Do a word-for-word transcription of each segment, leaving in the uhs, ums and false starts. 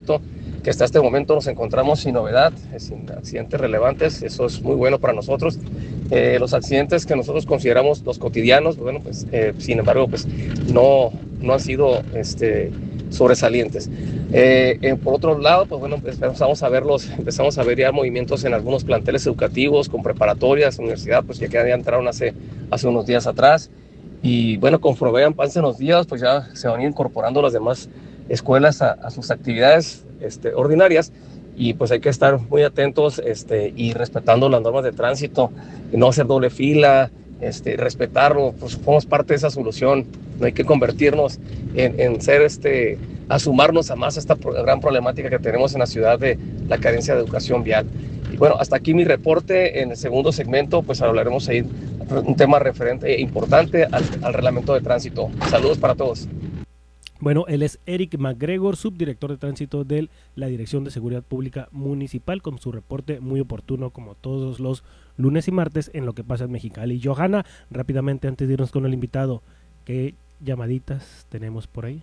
tránsito, que hasta este momento nos encontramos sin novedad, sin accidentes relevantes. Eso es muy bueno para nosotros. Eh, los accidentes que nosotros consideramos los cotidianos, bueno, pues eh, sin embargo, pues no, no han sido este, sobresalientes. Eh, eh, por otro lado, pues bueno, empezamos a verlos, empezamos a ver ya movimientos en algunos planteles educativos, con preparatorias, universidad, pues ya que ya entraron hace, hace unos días atrás. Y bueno, conforme pasen los días, pues ya se van a ir incorporando las demás escuelas a, a sus actividades este, ordinarias, y pues hay que estar muy atentos este, y respetando las normas de tránsito, no hacer doble fila, este, respetarlo, pues somos parte de esa solución. No hay que convertirnos en, en ser, este, a sumarnos a más a esta gran problemática que tenemos en la ciudad de la carencia de educación vial. Y bueno, hasta aquí mi reporte. En el segundo segmento pues hablaremos ahí un tema referente importante al, al reglamento de tránsito. Saludos para todos. Bueno, él es Eric McGregor, subdirector de tránsito de la Dirección de Seguridad Pública Municipal, con su reporte muy oportuno como todos los lunes y martes en lo que pasa en Mexicali. Johanna, rápidamente antes de irnos con el invitado, ¿qué llamaditas tenemos por ahí?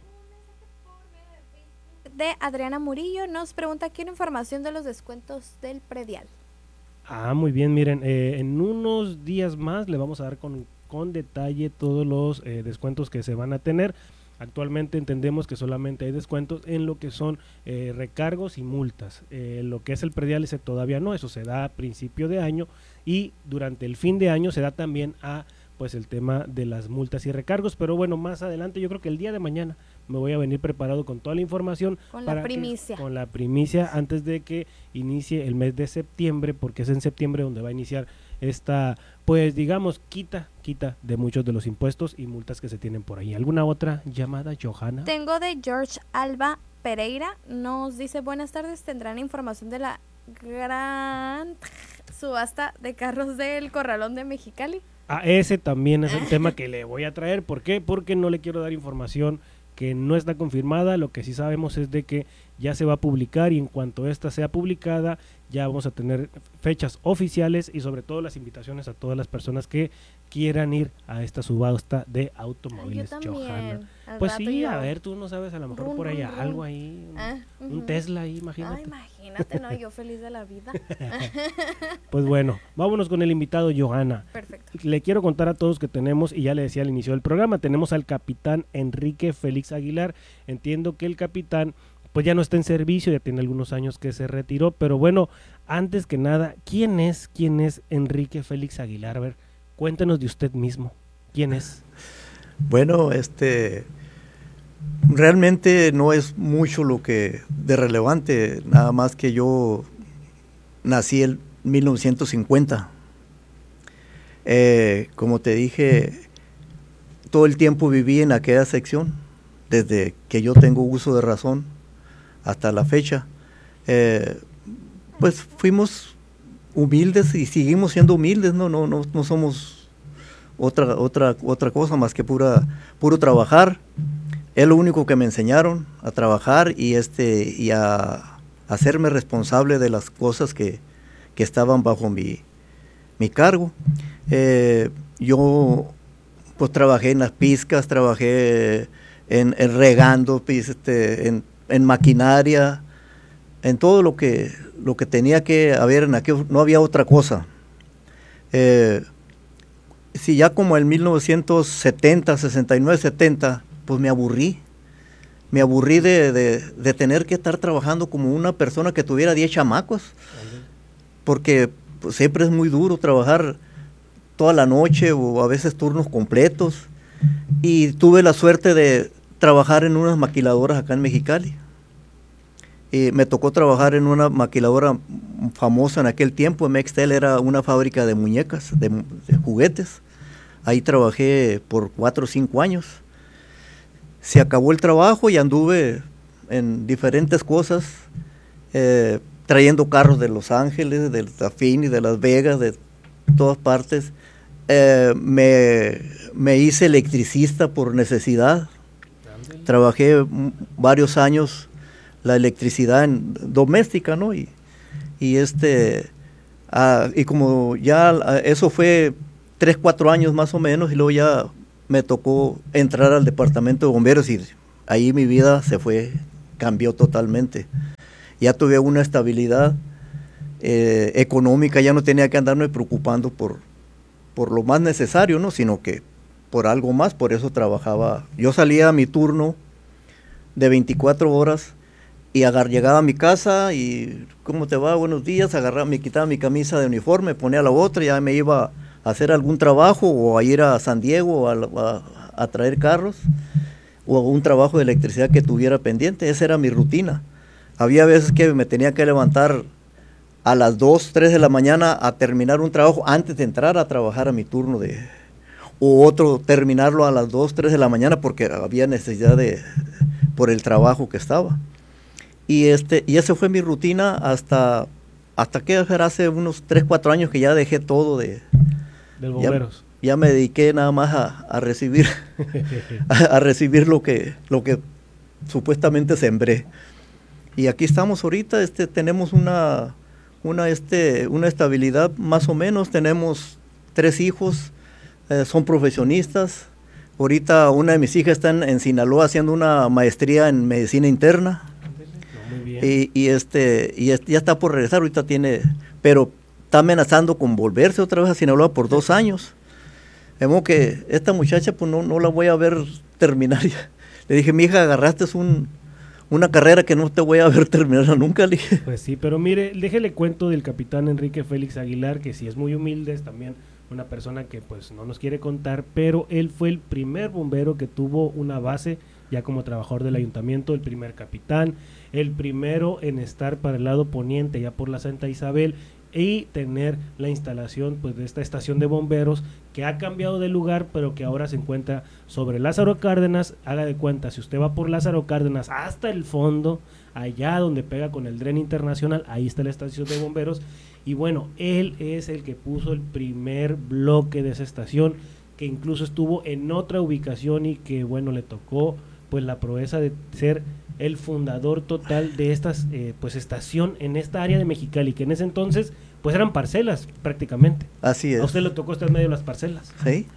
De Adriana Murillo nos pregunta, quiero información de los descuentos del predial. Ah, muy bien, miren, eh, en unos días más le vamos a dar con, con detalle todos los eh, descuentos que se van a tener. Actualmente entendemos que solamente hay descuentos en lo que son eh, recargos y multas. Eh, lo que es el predial ese todavía no, eso se da a principio de año, y durante el fin de año se da también a pues el tema de las multas y recargos. Pero bueno, más adelante, yo creo que el día de mañana me voy a venir preparado con toda la información. Con para la primicia. Que, con la primicia antes de que inicie el mes de septiembre, porque es en septiembre donde va a iniciar esta, pues digamos, quita, quita de muchos de los impuestos y multas que se tienen por ahí. ¿Alguna otra llamada, Johanna? Tengo de George Alba Pereira, nos dice, buenas tardes, tendrán información de la gran subasta de carros del Corralón de Mexicali. Ah, ese también es el tema que le voy a traer. ¿Por qué? Porque no le quiero dar información que no está confirmada. Lo que sí sabemos es de que ya se va a publicar, y en cuanto esta sea publicada ya vamos a tener fechas oficiales y sobre todo las invitaciones a todas las personas que quieran ir a esta subasta de automóviles. Ay, yo también. Johanna. Pues sí, yo... a ver, tú no sabes, a lo mejor rum, por ahí rum, algo rum. ahí, un, ah, uh-huh. un Tesla ahí, imagínate. Ay, imagínate, no, yo feliz de la vida. Pues bueno, vámonos con el invitado, Johanna. Perfecto. Le quiero contar a todos que tenemos, y ya le decía al inicio del programa, tenemos al capitán Enrique Félix Aguilar. Entiendo que el capitán pues ya no está en servicio, ya tiene algunos años que se retiró, pero bueno, antes que nada, ¿quién es, quién es Enrique Félix Aguilar? A ver, cuéntenos de usted mismo, ¿quién es? Bueno, este, realmente no es mucho lo que de relevante, nada más que yo nací en mil novecientos cincuenta. Eh, como te dije, todo el tiempo viví en aquella sección, desde que yo tengo uso de razón hasta la fecha. Eh, pues fuimos humildes y seguimos siendo humildes, no, no, no, no somos otra, otra, otra cosa más que pura, puro trabajar. Es lo único que me enseñaron, a trabajar y este, y a, a hacerme responsable de las cosas que, que estaban bajo mi, mi cargo. Eh, yo pues trabajé en las pizcas, trabajé en, en regando, pues, este, en, en maquinaria, en todo lo que, lo que tenía que haber en aquello, no había otra cosa. Eh, si ya como en mil novecientos setenta, sesenta y nueve, setenta, pues me aburrí, me aburrí de, de, de tener que estar trabajando como una persona que tuviera diez chamacos, porque pues, siempre es muy duro trabajar toda la noche o a veces turnos completos, y tuve la suerte de trabajar en unas maquiladoras acá en Mexicali. Y me tocó trabajar en una maquiladora famosa en aquel tiempo. Mextel era una fábrica de muñecas, de, de juguetes. Ahí trabajé por cuatro o cinco años. Se acabó el trabajo y anduve en diferentes cosas, eh, trayendo carros de Los Ángeles, de la Phoenix, de Las Vegas, de todas partes. Eh, me, me hice electricista por necesidad. Trabajé varios años la electricidad en, doméstica, ¿no? Y, y este, ah, y como ya ah, eso fue tres, cuatro años más o menos, y luego ya me tocó entrar al departamento de bomberos y ahí mi vida se fue, cambió totalmente. ya tuve una estabilidad eh, económica, ya no tenía que andarme preocupando por, por lo más necesario, ¿no? Sino que por algo más, por eso trabajaba. Yo salía a mi turno de veinticuatro horas y agar, llegaba a mi casa y ¿cómo te va? Buenos días, agarraba, me quitaba mi camisa de uniforme, ponía la otra, ya me iba a hacer algún trabajo o a ir a San Diego a, a, a traer carros o un trabajo de electricidad que tuviera pendiente. Esa era mi rutina. Había veces que me tenía que levantar a las dos, tres de la mañana a terminar un trabajo antes de entrar a trabajar a mi turno de, o otro terminarlo a las dos, tres de la mañana porque había necesidad de, por el trabajo que estaba. Y este, y esa fue mi rutina hasta, hasta que hace unos tres, cuatro años que ya dejé todo de, Del bomberos. Ya, ya me dediqué nada más a, a recibir, a, a recibir lo que, lo que supuestamente sembré. Y aquí estamos ahorita, este, tenemos una, una, este, una estabilidad más o menos, tenemos tres hijos, eh, son profesionistas. Ahorita una de mis hijas está en, en Sinaloa haciendo una maestría en medicina interna. No, muy bien. Y, y este, y este, ya está por regresar, ahorita tiene, pero está amenazando con volverse otra vez a Sinaloa por dos años. Vemos que esta muchacha pues no, no la voy a ver terminar ya. Le dije, mi hija, agarraste un, una carrera que no te voy a ver terminar nunca, le dije. Pues sí, pero mire, déjele cuento del capitán Enrique Félix Aguilar, que sí es muy humilde, es también una persona que pues no nos quiere contar, pero él fue el primer bombero que tuvo una base ya como trabajador del ayuntamiento, el primer capitán, el primero en estar para el lado poniente ya por la Santa Isabel y tener la instalación pues de esta estación de bomberos que ha cambiado de lugar, pero que ahora se encuentra sobre Lázaro Cárdenas. Haga de cuenta, si usted va por Lázaro Cárdenas hasta el fondo, allá donde pega con el Dren Internacional, ahí está la estación de bomberos. Y bueno, él es el que puso el primer bloque de esa estación, que incluso estuvo en otra ubicación y que bueno, le tocó pues la proeza de ser el fundador total de esta eh, pues estación en esta área de Mexicali, que en ese entonces pues eran parcelas prácticamente. Así es. A usted le tocó estar en medio de las parcelas. Sí.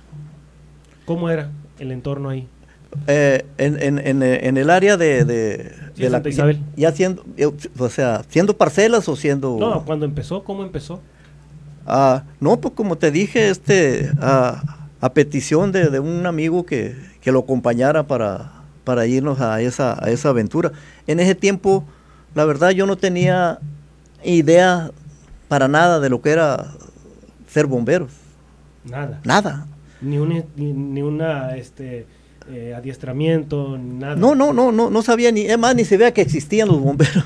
¿Cómo era el entorno ahí? Eh, en, en, en, en el área de, de, Sí, de la Santa Isabel. ya, ya siendo, o sea, siendo parcelas o siendo. No, cuando empezó, ¿cómo empezó? Ah, no, pues como te dije, este, a, a petición de, de un amigo que, que lo acompañara para, para irnos a esa, a esa aventura. En ese tiempo, la verdad, yo no tenía idea para nada de lo que era ser bomberos. Nada. Nada. Ni un ni, ni una este eh, adiestramiento, nada. No, no, no, no, no sabía ni, es más, ni se veía que existían los bomberos.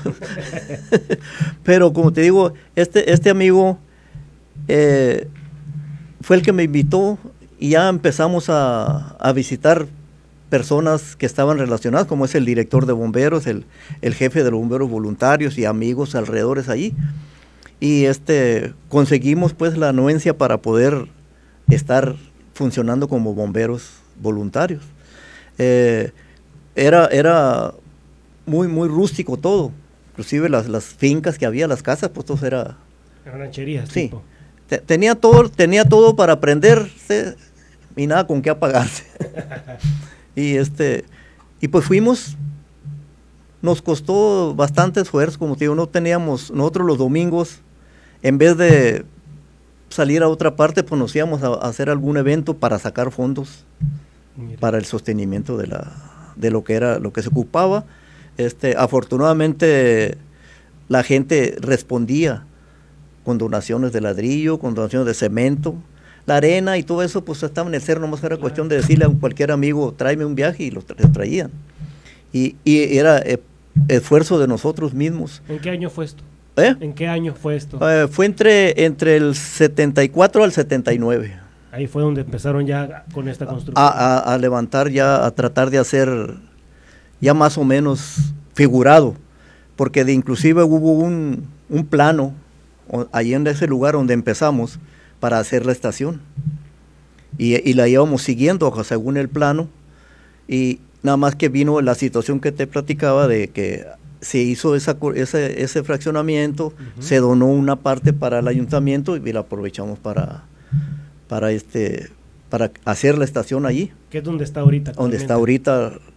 Pero como te digo, este, este amigo eh, fue el que me invitó y ya empezamos a, a visitar personas que estaban relacionadas, como es el director de bomberos, el, el jefe de los bomberos voluntarios y amigos alrededores allí. Y este conseguimos pues la anuencia para poder estar funcionando como bomberos voluntarios. Eh, era, era muy, muy rústico todo, inclusive las, las fincas que había, las casas, pues todo era... Eran rancherías, sí, tipo. te, tenía todo, tenía todo para prenderse y nada con qué apagarse. y este, y pues fuimos, nos costó bastante esfuerzo, como te digo, no teníamos, nosotros los domingos, en vez de salir a otra parte, pues nos íbamos a, a hacer algún evento para sacar fondos. Mira. Para el sostenimiento de la de lo que era lo que se ocupaba. Este, afortunadamente la gente respondía con donaciones de ladrillo, con donaciones de cemento, la arena y todo eso, pues estaba en el cerro, nomás era claro. Cuestión de decirle a cualquier amigo, tráeme un viaje y lo tra traían. Y, y era eh, esfuerzo de nosotros mismos. ¿En qué año fue esto? ¿Eh? ¿En qué año fue esto? Eh, fue entre, entre el setenta y cuatro al setenta y nueve. Ahí fue donde empezaron ya con esta construcción. A, a, a levantar ya, a tratar de hacer ya más o menos figurado, porque de inclusive hubo un, un plano o, ahí en ese lugar donde empezamos para hacer la estación. Y, y la íbamos siguiendo según el plano, y nada más que vino la situación que te platicaba de que se hizo esa, ese, ese fraccionamiento, uh-huh. Se donó una parte para el ayuntamiento y la aprovechamos para... para este para hacer la estación allí. ¿Qué es donde está ahorita? Donde está ahorita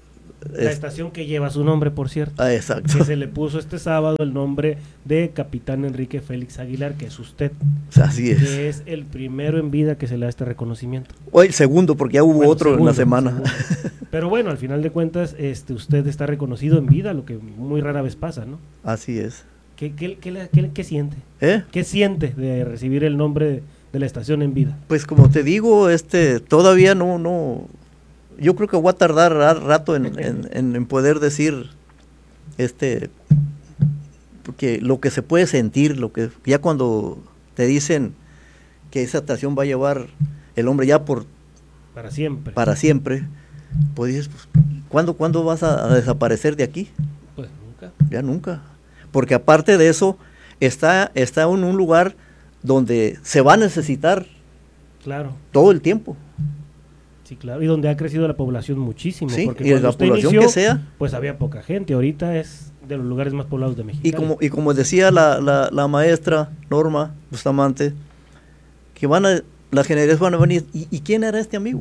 La estación que lleva su nombre, por cierto. Ah, exacto. Que se le puso este sábado el nombre de Capitán Enrique Félix Aguilar, que es usted. Así es. Que es el primero en vida que se le da este reconocimiento. O el segundo, porque ya hubo Bueno, otro segundo, en la semana. segundo. Pero bueno, al final de cuentas, este, usted está reconocido en vida, lo que muy rara vez pasa, ¿no? Así es. ¿Qué, qué, qué, le- qué- qué siente? ¿Eh? ¿Qué siente de recibir el nombre de, de la estación en vida? Pues como te digo, este, todavía no, no, yo creo que voy a tardar ra- rato en, en, en- en poder decir, este, porque lo que se puede sentir, lo que ya cuando te dicen que esa estación va a llevar el nombre ya por Para siempre. para siempre, pues dices, pues, ¿cuándo, ¿cuándo vas a, a desaparecer de aquí? Pues nunca. Ya nunca. Porque aparte de eso, está, está en un lugar donde se va a necesitar Claro. todo el tiempo. Sí, claro. Y donde ha crecido la población muchísimo. Sí, porque y cuando la usted población inició, que sea. pues había poca gente. Ahorita es de los lugares más poblados de México. Y como, y como decía la, la, la maestra Norma Bustamante, que van a, las generaciones van a venir, ¿y, y quién era este amigo?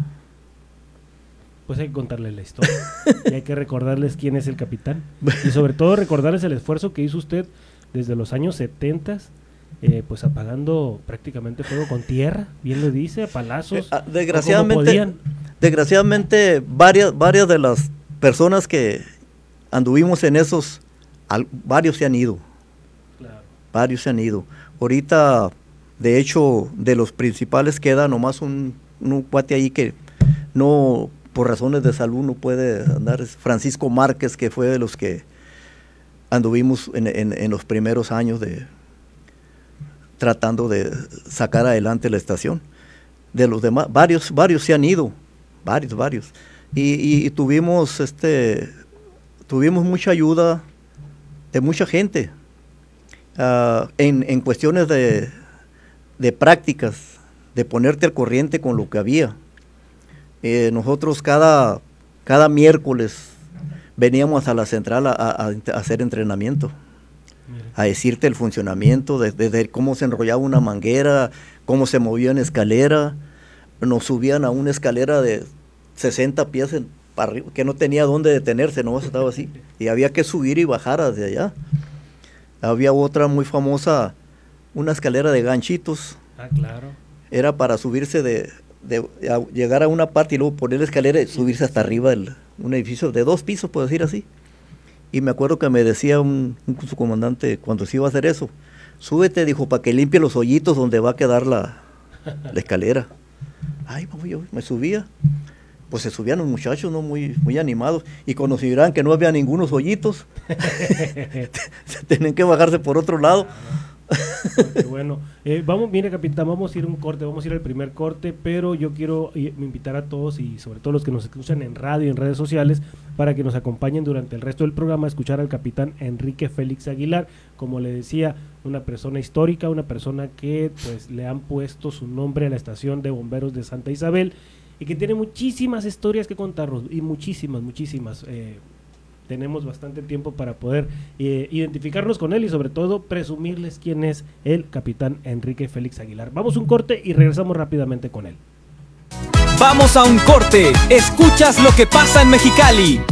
Pues hay que contarles la historia. Y hay que recordarles quién es el capitán. Y sobre todo recordarles el esfuerzo que hizo usted desde los años setenta, eh, pues apagando prácticamente fuego con tierra, bien lo dice, a palazos. Eh, ah, o como desgraciadamente, podían. desgraciadamente varias, varias de las personas que anduvimos en esos, al- varios se han ido, Claro. varios se han ido. Ahorita, de hecho, de los principales queda nomás un, un cuate ahí que no, por razones de salud no puede andar, es Francisco Márquez, que fue de los que anduvimos en, en- en los primeros años de tratando de sacar adelante la estación. De los demás, varios, varios se han ido, varios, varios. Y, y- y tuvimos este tuvimos mucha ayuda de mucha gente ah, en, en cuestiones de, de prácticas, de ponerte al corriente con lo que había. Eh, nosotros cada, cada miércoles veníamos a la central a, a- a hacer entrenamiento, Mire. a decirte el funcionamiento, desde de, de cómo se enrollaba una manguera, cómo se movía una escalera. Nos subían a una escalera de sesenta pies en, para arriba, que no tenía dónde detenerse, no estaba así, y había que subir y bajar hacia allá. Había otra muy famosa, una escalera de ganchitos, Ah, claro. era para subirse de, de a llegar a una parte y luego poner la escalera y subirse hasta arriba de un edificio de dos pisos, por decir así. Y me acuerdo que me decía un, un subcomandante cuando se iba a hacer eso, súbete, dijo, para que limpie los hoyitos donde va a quedar la, la escalera. Ay, vamos, yo me subía. Pues se subían los muchachos, ¿no? Muy, muy animados. Y cuando se vieran que no había ningunos hoyitos, tenían que bajarse por otro lado. Qué bueno. Eh, vamos, mire, capitán, vamos a ir a un corte, vamos a ir al primer corte, pero yo quiero eh, invitar a todos y sobre todo los que nos escuchan en radio y en redes sociales para que nos acompañen durante el resto del programa a escuchar al capitán Enrique Félix Aguilar. Como le decía, una persona histórica, una persona que pues le han puesto su nombre a la estación de bomberos de Santa Isabel y que tiene muchísimas historias que contarnos y muchísimas, muchísimas. Eh, tenemos bastante tiempo para poder eh, identificarnos con él y sobre todo presumirles quién es el capitán Enrique Félix Aguilar. Vamos a un corte y regresamos rápidamente con él. Vamos a un corte. Escuchas lo que pasa en Mexicali.